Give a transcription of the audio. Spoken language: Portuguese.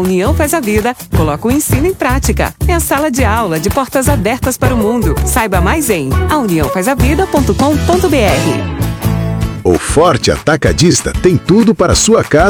União Faz a Vida coloca o ensino em prática. É a sala de aula de portas abertas para o mundo. Saiba mais em auniãofazavida.com.br. O Forte Atacadista tem tudo para sua casa.